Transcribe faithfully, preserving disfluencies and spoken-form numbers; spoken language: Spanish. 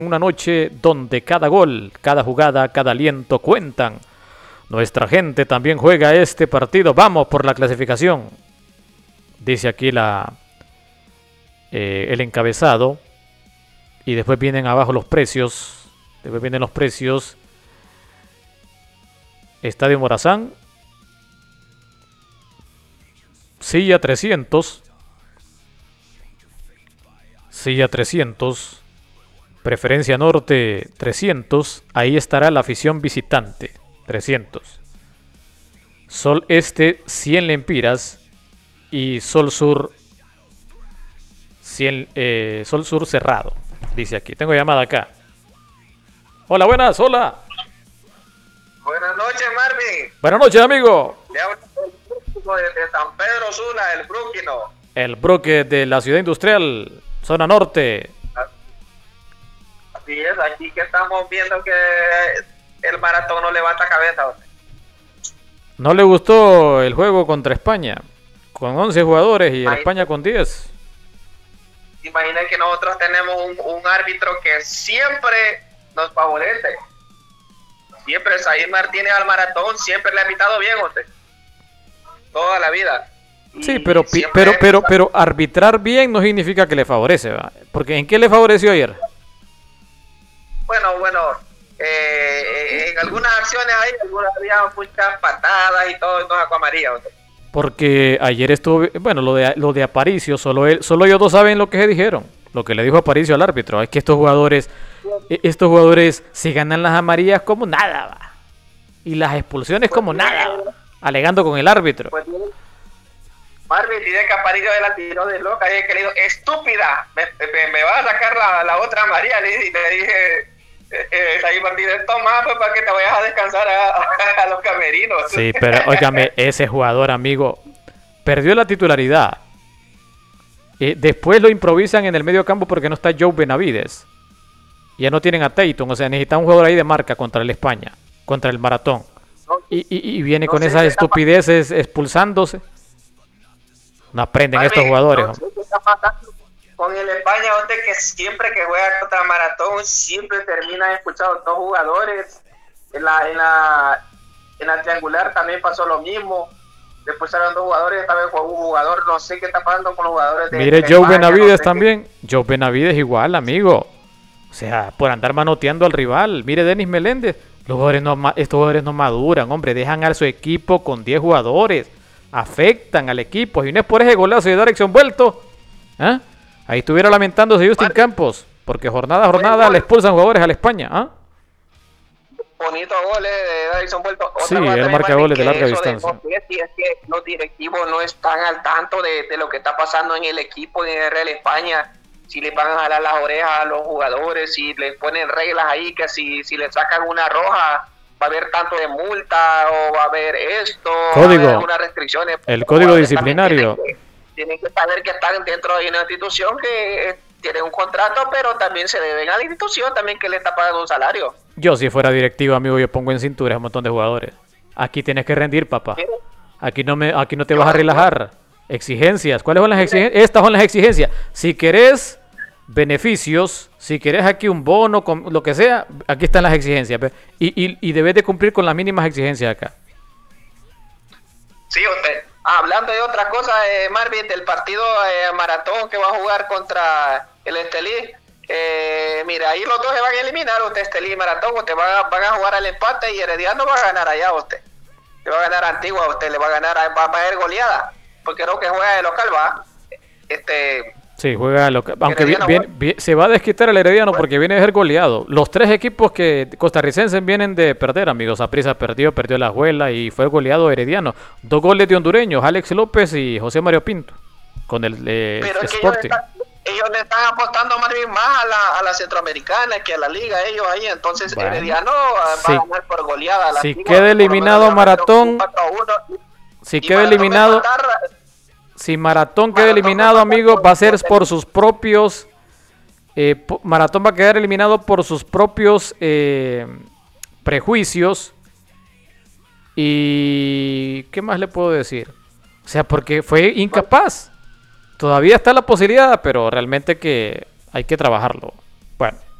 Una noche donde cada gol, cada jugada, cada aliento cuentan. Nuestra gente también juega este partido. Vamos por la clasificación. Dice aquí la eh, el encabezado. Y después vienen abajo los precios. Después vienen los precios. Estadio Morazán. Silla trescientos. Silla trescientos. Preferencia Norte trescientos. Ahí estará la afición visitante. trescientos. Sol Este cien lempiras. Y Sol Sur cien, eh, Sol Sur cerrado. Dice aquí. Tengo llamada acá. Hola, buenas, hola. Buenas noches, Marvin. Buenas noches, amigo. Le hablo de, de San Pedro Sula, el Brooklino. El broque de la ciudad industrial, zona norte. Así es, aquí que estamos viendo que el maratón no levanta cabeza. ¿No le gustó el juego contra España? Con once jugadores y España con diez. Imagina que nosotros tenemos un, un árbitro que siempre nos favorece. Siempre Said Martínez al maratón, siempre le ha pitado bien a usted. Toda la vida. Sí, pero, pero, pero, pero arbitrar bien no significa que le favorece, ¿verdad? Porque ¿en qué le favoreció ayer? Bueno, bueno, eh, en algunas acciones ahí, algunas había muchas patadas y todo, y no sacó amarilla. Porque ayer estuvo, bueno, lo de lo de Aparicio, solo él, solo ellos dos saben lo que se dijeron, lo que le dijo Aparicio al árbitro, es que estos jugadores, estos jugadores se ganan las amarillas como nada, va. Y las expulsiones pues como nada, va. Alegando con el árbitro. Pues, Marvin, dice que Aparicio de la tiró de loca y he querido, estúpida, me, me, me va a sacar la, la otra amarilla, y le dije, eh, eh, ahí Martínez, toma, pues para que te vayas a descansar a, a los camerinos. Sí, pero óigame, ese jugador, amigo, perdió la titularidad. Eh, después lo improvisan en el medio campo porque no está Joe Benavides. Ya no tienen a Tayton, o sea, necesitan un jugador ahí de marca contra el España, contra el maratón. Y, y, y viene no con esas estupideces expulsándose. No aprenden Marvin, estos jugadores. No sé qué está pasando con el España, donde que siempre que juega contra maratón, siempre termina expulsados dos jugadores. En la, en la, en la triangular también pasó lo mismo. Le expulsaron dos jugadores, esta vez fue un jugador. No sé qué está pasando con los jugadores de Mire, de Joe España, Benavides no sé también. Qué... Joe Benavides igual, amigo. O sea, por andar manoteando al rival. Mire, Denis Meléndez. Los jugadores no, estos jugadores no maduran, hombre. Dejan a su equipo con diez jugadores. Afectan al equipo. Y no es por ese golazo de Dirección vuelto. ¿Eh? Ahí estuviera lamentándose Justin Mar... Campos. Porque jornada a jornada le expulsan jugadores a la España. ¿Ah? Bonito goles de Davidson vuelto. Otra sí, él marca goles de larga distancia. De, es que los directivos no están al tanto de, de lo que está pasando en el equipo en el Real España. Si le van a jalar las orejas a los jugadores, si les ponen reglas ahí, que si, si le sacan una roja, va a haber tanto de multa o va a haber esto, código, va a haber algunas restricciones. El código disciplinario. Tienen que, tienen que saber que están dentro de una institución que tiene un contrato, pero también se deben a la institución también que le está pagando un salario. Yo si fuera directivo, amigo, yo pongo en cintura a un montón de jugadores. Aquí tienes que rendir, papá. Aquí no me, aquí no te vas a relajar. Exigencias. ¿Cuáles son las exigencias? Estas son las exigencias. Si querés beneficios, si querés aquí un bono, con lo que sea, aquí están las exigencias. Y, y, y debes de cumplir con las mínimas exigencias acá. Sí, usted. Ah, hablando de otra cosa, eh, Marvin, del partido eh, maratón que va a jugar contra el Estelí. Eh, mira, ahí los dos se van a eliminar, usted Estelí y Maratón, usted va, van a jugar al empate y Herediano va a ganar allá usted. Le va a ganar a Antigua, usted le va a ganar, va, va a haber goleada, porque no que juega de local, va. Este... Sí, juega local, aunque bien, bien, bien, se va a desquitar el Herediano porque viene de ser goleado. Los tres equipos que costarricenses vienen de perder, amigos. Saprissa perdió, perdió la Juela y fue goleado Herediano. Dos goles de hondureños, Alex López y José Mario Pinto, con el eh, Pero es Sporting. Que ellos le están apostando más bien más a la, a la centroamericana que a la liga, ellos ahí, entonces bueno, Herediano sí, va a ganar por goleada a la si queda eliminado Maratón, si queda eliminado empatar, si Maratón queda eliminado, amigo, va a ser por sus propios eh, Maratón va a quedar eliminado por sus propios eh, prejuicios. Y ¿qué más le puedo decir? O sea, porque fue incapaz. Todavía está la posibilidad, pero realmente que hay que trabajarlo. Bueno.